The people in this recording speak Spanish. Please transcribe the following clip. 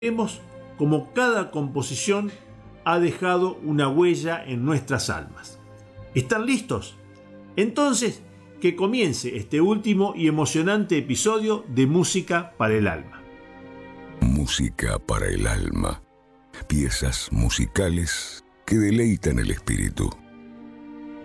Vemos como cada composición ha dejado una huella en nuestras almas. ¿Están listos? Entonces, que comience este último y emocionante episodio de Música para el Alma. Música para el alma. Piezas musicales que deleitan el espíritu.